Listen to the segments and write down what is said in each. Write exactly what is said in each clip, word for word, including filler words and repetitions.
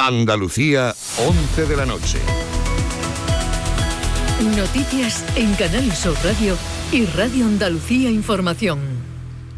Andalucía, once de la noche. Noticias en Canal Sur Radio y Radio Andalucía Información.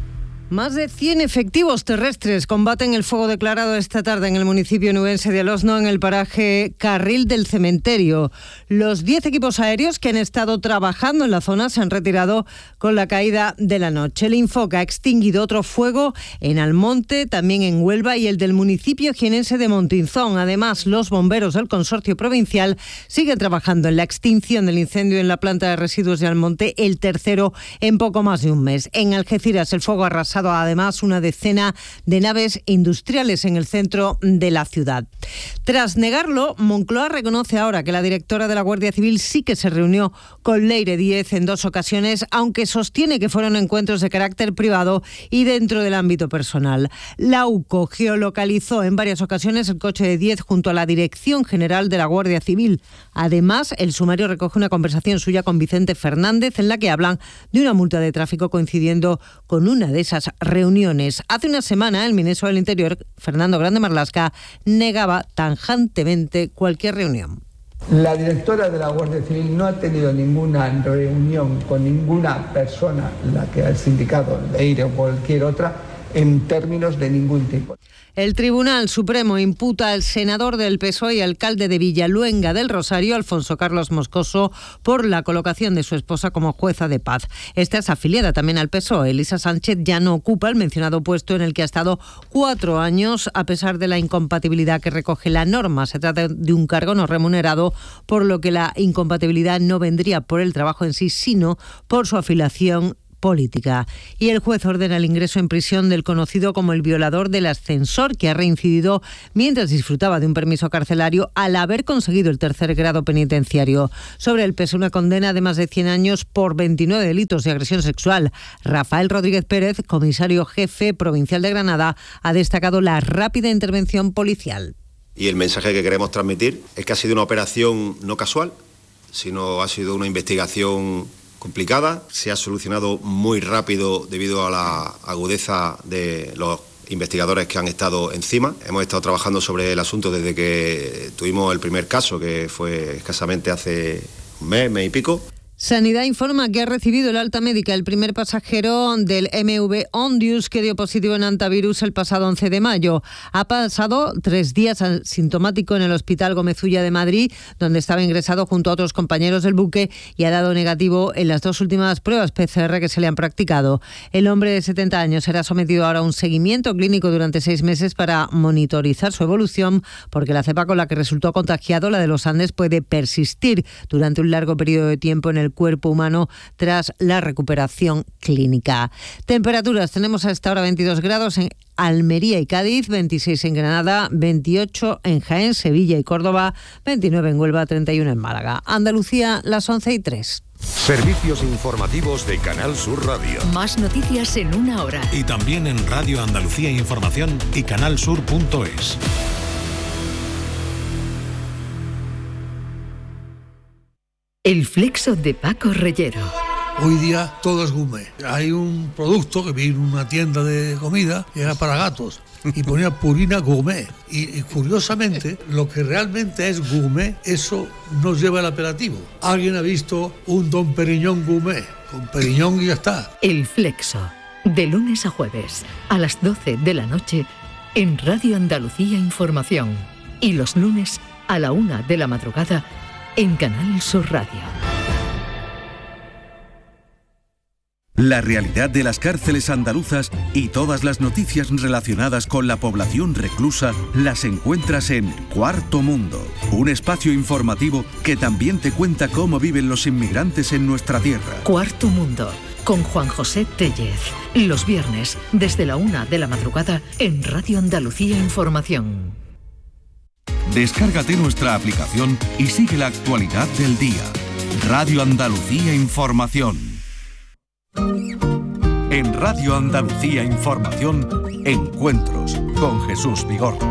Más de cien efectivos terrestres combaten el fuego declarado esta tarde en el municipio nubense de Alosno, en el paraje Carril del Cementerio. Los diez equipos aéreos que han estado trabajando en la zona se han retirado con la caída de la noche. El Infoca ha extinguido otro fuego en Almonte, también en Huelva, y el del municipio jienense de Montinzón. Además, los bomberos del consorcio provincial siguen trabajando en la extinción del incendio en la planta de residuos de Almonte, el tercero en poco más de un mes. En Algeciras, el fuego ha arrasado además una decena de naves industriales en el centro de la ciudad. Tras negarlo, Moncloa reconoce ahora que la directora de la Guardia Civil sí que se reunió con Leire Díez en dos ocasiones, aunque sostiene que fueron encuentros de carácter privado y dentro del ámbito personal. La UCO geolocalizó en varias ocasiones el coche de Díez junto a la Dirección General de la Guardia Civil. Además, el sumario recoge una conversación suya con Vicente Fernández en la que hablan de una multa de tráfico coincidiendo con una de esas reuniones. Hace una semana, el ministro del Interior, Fernando Grande Marlaska, negaba tajantemente cualquier reunión. La directora de la Guardia Civil no ha tenido ninguna reunión con ninguna persona, la que ha indicado, Leire o cualquier otra, en términos de ningún tipo. El Tribunal Supremo imputa al senador del P S O E y alcalde de Villaluenga del Rosario, Alfonso Carlos Moscoso, por la colocación de su esposa como jueza de paz. Esta es afiliada también al P S O E. Elisa Sánchez ya no ocupa el mencionado puesto en el que ha estado cuatro años, a pesar de la incompatibilidad que recoge la norma. Se trata de un cargo no remunerado, por lo que la incompatibilidad no vendría por el trabajo en sí, sino por su afiliación política. Y el juez ordena el ingreso en prisión del conocido como el violador del ascensor, que ha reincidido mientras disfrutaba de un permiso carcelario al haber conseguido el tercer grado penitenciario. Sobre él pesa una condena de más de cien años por veintinueve delitos de agresión sexual. Rafael Rodríguez Pérez, comisario jefe provincial de Granada, ha destacado la rápida intervención policial. Y el mensaje que queremos transmitir es que ha sido una operación no casual, sino ha sido una investigación complicada, se ha solucionado muy rápido debido a la agudeza de los investigadores que han estado encima. Hemos estado trabajando sobre el asunto desde que tuvimos el primer caso, que fue escasamente hace un mes, mes y pico. Sanidad informa que ha recibido el alta médica el primer pasajero del M V Ondius que dio positivo en antivirus el pasado once de mayo. Ha pasado tres días asintomático en el Hospital Gómez Ulla de Madrid, donde estaba ingresado junto a otros compañeros del buque, y ha dado negativo en las dos últimas pruebas P C R que se le han practicado. El hombre de setenta años será sometido ahora a un seguimiento clínico durante seis meses para monitorizar su evolución, porque la cepa con la que resultó contagiado, la de los Andes, puede persistir durante un largo periodo de tiempo en el cuerpo humano tras la recuperación clínica. Temperaturas: tenemos a esta hora veintidós grados en Almería y Cádiz, veintiséis en Granada, veintiocho en Jaén, Sevilla y Córdoba, veintinueve en Huelva, treinta y uno en Málaga. Andalucía, las once y tres. Servicios informativos de Canal Sur Radio. Más noticias en una hora. Y también en Radio Andalucía Información y canalsur punto es. El flexo de Paco Reyero. Hoy día todo es gourmet. Hay un producto que vi en una tienda de comida que era para gatos y ponía Purina Gourmet. Y, y curiosamente, lo que realmente es gourmet, eso no lleva el apelativo. ¿Alguien ha visto un Don Periñón Gourmet? Con Periñón y ya está. El flexo, de lunes a jueves, a las doce de la noche, en Radio Andalucía Información. Y los lunes, a la una de la madrugada, en Canal Sur Radio. La realidad de las cárceles andaluzas y todas las noticias relacionadas con la población reclusa las encuentras en Cuarto Mundo, un espacio informativo que también te cuenta cómo viven los inmigrantes en nuestra tierra. Cuarto Mundo, con Juan José Tellez, los viernes desde la una de la madrugada en Radio Andalucía Información. Descárgate nuestra aplicación y sigue la actualidad del día. Radio Andalucía Información. En Radio Andalucía Información, Encuentros con Jesús Vigorra.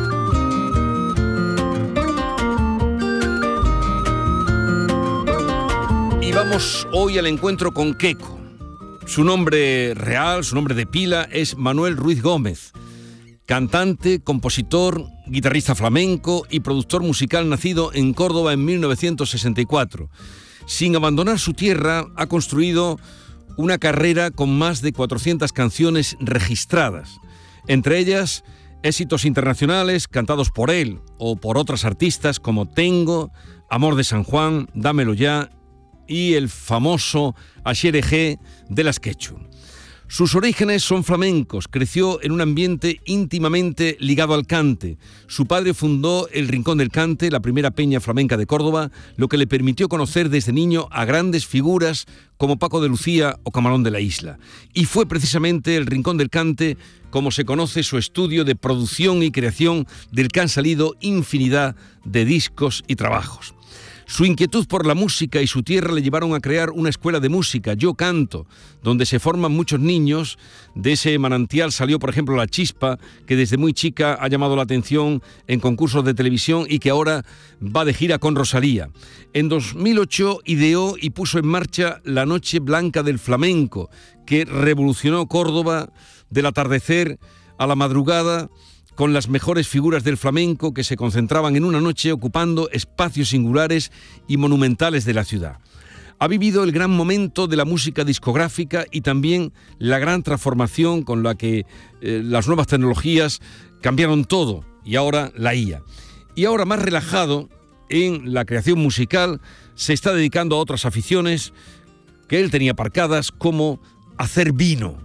Y vamos hoy al encuentro con Queco. Su nombre real, su nombre de pila es Manuel Ruiz Gómez. cantante, compositor, guitarrista flamenco y productor musical nacido en Córdoba en mil novecientos sesenta y cuatro. Sin abandonar su tierra, ha construido una carrera con más de cuatrocientas canciones registradas, entre ellas éxitos internacionales cantados por él o por otras artistas como Tengo, Amor de San Juan, Dámelo ya y el famoso Axerejé de las Quechu. Sus orígenes son flamencos, creció en un ambiente íntimamente ligado al cante. Su padre fundó el Rincón del Cante, la primera peña flamenca de Córdoba, lo que le permitió conocer desde niño a grandes figuras como Paco de Lucía o Camarón de la Isla. Y fue precisamente el Rincón del Cante como se conoce su estudio de producción y creación del que han salido infinidad de discos y trabajos. Su inquietud por la música y su tierra le llevaron a crear una escuela de música, Yo Canto, donde se forman muchos niños. De ese manantial salió, por ejemplo, La Chispa, que desde muy chica ha llamado la atención en concursos de televisión y que ahora va de gira con Rosalía. En dos mil ocho ideó y puso en marcha La Noche Blanca del Flamenco, que revolucionó Córdoba del atardecer a la madrugada, con las mejores figuras del flamenco que se concentraban en una noche ocupando espacios singulares y monumentales de la ciudad. Ha vivido el gran momento de la música discográfica y también la gran transformación con la que eh, las nuevas tecnologías cambiaron todo, y ahora la I A. Y ahora, más relajado en la creación musical, se está dedicando a otras aficiones que él tenía aparcadas, como hacer vino.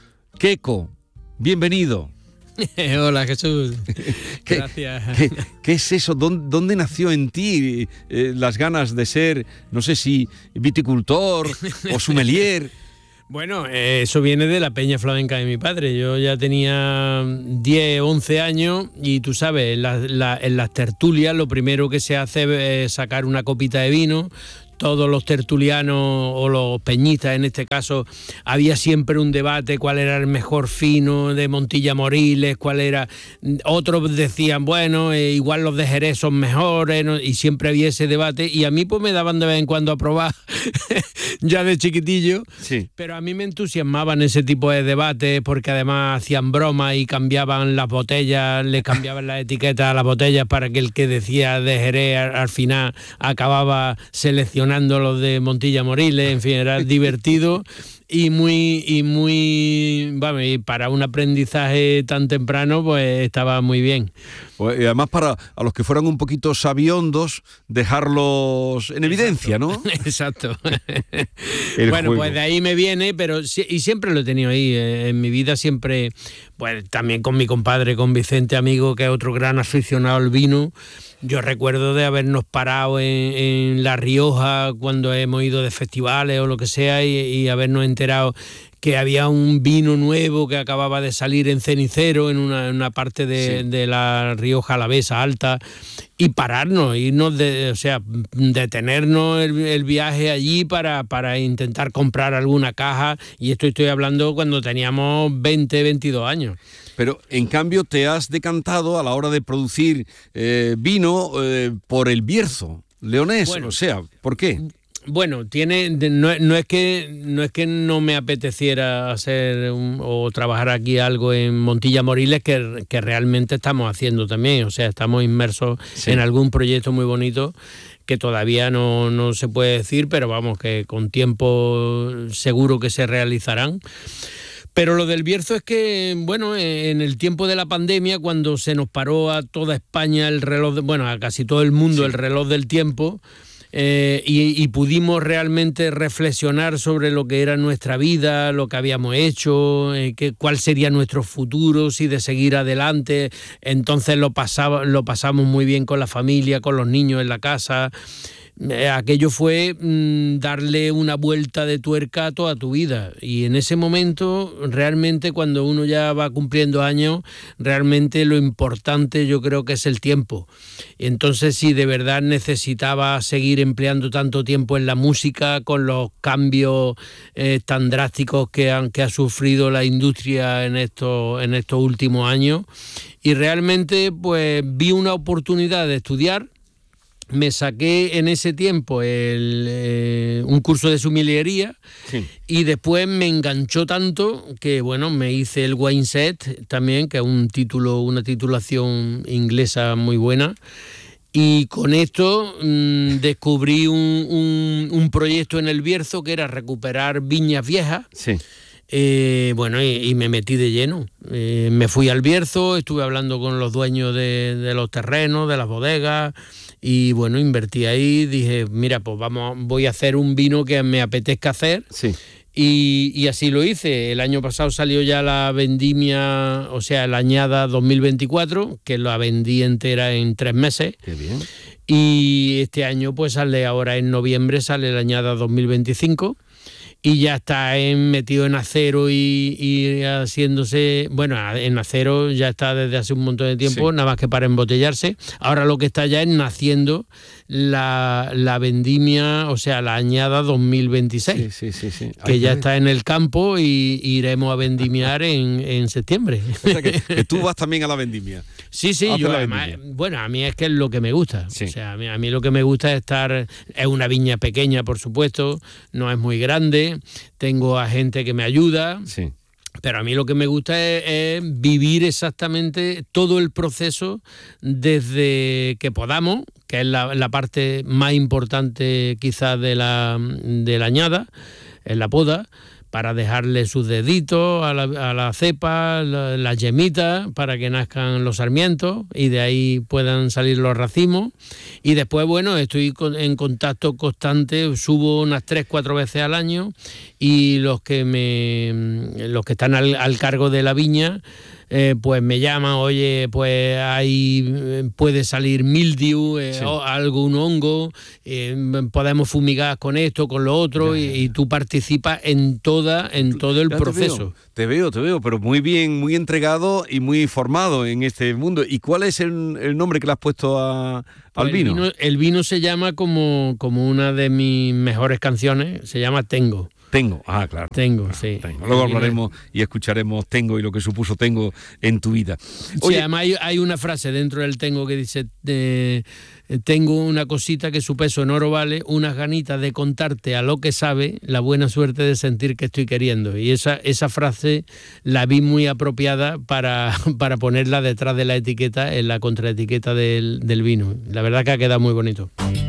Queco, bienvenido. Hola, Jesús. ¿Qué, Gracias. ¿qué, ¿Qué es eso? ¿Dónde, dónde nació en ti eh, las ganas de ser, no sé si viticultor o sommelier? Bueno, eh, eso viene de la peña flamenca de mi padre. Yo ya tenía diez, once años y tú sabes, en, la, la, en las tertulias lo primero que se hace es sacar una copita de vino. Todos los tertulianos o los peñistas, en este caso, había siempre un debate cuál era el mejor fino de Montilla Moriles, cuál era... Otros decían, bueno, eh, igual los de Jerez son mejores, ¿no? Y siempre había ese debate, y a mí pues me daban de vez en cuando a probar, ya de chiquitillo, sí. Pero a mí me entusiasmaban ese tipo de debates, porque además hacían bromas y cambiaban las botellas, le cambiaban las etiquetas a las botellas para que el que decía de Jerez al, al final acababa seleccionando los de Montilla Moriles. En fin, era divertido y muy y muy vamos, y para un aprendizaje tan temprano pues estaba muy bien. Pues, y además, para a los que fueran un poquito sabiondos, dejarlos en evidencia, ¿no? Exacto. Bueno, juego. Pues de ahí me viene, pero y siempre lo he tenido ahí en mi vida, siempre, pues también con mi compadre, con Vicente Amigo, que es otro gran aficionado al vino. Yo recuerdo de habernos parado en, en La Rioja cuando hemos ido de festivales o lo que sea, y, y habernos enterado que había un vino nuevo que acababa de salir en Cenicero, en una, en una parte de, sí. de La Rioja Alavesa Alta, y pararnos, irnos de, o sea, detenernos el, el viaje allí para, para intentar comprar alguna caja, y esto estoy hablando cuando teníamos veinte, veintidós años. Pero en cambio te has decantado a la hora de producir eh, vino eh, por el Bierzo leonés, bueno, o sea, ¿por qué? Bueno, tiene no, no es que no es que no me apeteciera hacer un, o trabajar aquí algo en Montilla Moriles, que, que realmente estamos haciendo también, o sea, estamos inmersos sí. en algún proyecto muy bonito que todavía no, no se puede decir, pero vamos, que con tiempo seguro que se realizarán. Pero lo del Bierzo es que, bueno, en el tiempo de la pandemia, cuando se nos paró a toda España el reloj, de, bueno, a casi todo el mundo sí. el reloj del tiempo, eh, y, y pudimos realmente reflexionar sobre lo que era nuestra vida, lo que habíamos hecho, eh, que, cuál sería nuestro futuro, si de seguir adelante. Entonces lo, pasaba, lo pasamos muy bien con la familia, con los niños en la casa. Aquello fue mmm, darle una vuelta de tuerca a toda tu vida, y en ese momento realmente, cuando uno ya va cumpliendo años, realmente lo importante yo creo que es el tiempo. Entonces, si de verdad necesitaba seguir empleando tanto tiempo en la música, con los cambios eh, tan drásticos que, han, que ha sufrido la industria en estos, en estos últimos años, y realmente pues vi una oportunidad de estudiar. me saqué en ese tiempo el, eh, un curso de sommelería, sí. Y después me enganchó tanto que, bueno, me hice el WineSet también, que es un título, una titulación inglesa muy buena. Y con esto mmm, descubrí un, un, un proyecto en el Bierzo que era recuperar viñas viejas. Sí. Eh, bueno, y, y me metí de lleno. Eh, me fui al Bierzo, estuve hablando con los dueños de, de los terrenos, de las bodegas, y bueno, invertí ahí. Dije, mira, pues vamos, voy a hacer un vino que me apetezca hacer. Sí. Y, y así lo hice. El año pasado salió ya la vendimia, o sea, la añada dos mil veinticuatro, que la vendí entera en tres meses. Qué bien. Y este año pues sale ahora en noviembre, sale la añada dos mil veinticinco. Y ya está en, metido en acero y, y haciéndose, bueno, en acero ya está desde hace un montón de tiempo, sí. Nada más que para embotellarse. Ahora lo que está ya es naciendo la, la vendimia, o sea, la añada dos mil veintiséis, sí, sí, sí, sí. que Ay, ya está en el campo y iremos a vendimiar en, en septiembre. O sea, que, que tú vas también a la vendimia. Sí, sí, yo además, bueno, a mí es que es lo que me gusta. Sí. O sea, a mí, a mí lo que me gusta es estar, es una viña pequeña, por supuesto, no es muy grande, tengo a gente que me ayuda. Sí. Pero a mí lo que me gusta es, es vivir exactamente todo el proceso desde que podamos, que es la, la parte más importante quizás de la, de la añada, en la poda, para dejarle sus deditos a la, a la cepa, la, las yemitas, para que nazcan los sarmientos y de ahí puedan salir los racimos. Y después, bueno, estoy con, en contacto constante, subo unas tres, cuatro veces al año, y los que me los que están al, al cargo de la viña, Eh, pues me llaman, oye, pues ahí puede salir mildew, eh, sí. o algún hongo, eh, podemos fumigar con esto, con lo otro, ya, ya, ya. Y, y tú participas en toda, en todo el ya proceso. Te veo, te veo, te veo, pero muy bien, muy entregado y muy formado en este mundo. ¿Y cuál es el, el nombre que le has puesto a, pues al vino? El vino? El vino se llama como, como una de mis mejores canciones, se llama Tengo. Tengo, ah, claro. Tengo, ah, sí. Tengo. Luego hablaremos y escucharemos Tengo y lo que supuso Tengo en tu vida. Oye, sí, además hay, hay una frase dentro del Tengo que dice, eh, tengo una cosita que su peso en oro vale, unas ganitas de contarte a lo que sabe, la buena suerte de sentir que estoy queriendo. Y esa, esa frase la vi muy apropiada para, para ponerla detrás de la etiqueta, en la contraetiqueta del, del vino. La verdad que ha quedado muy bonito.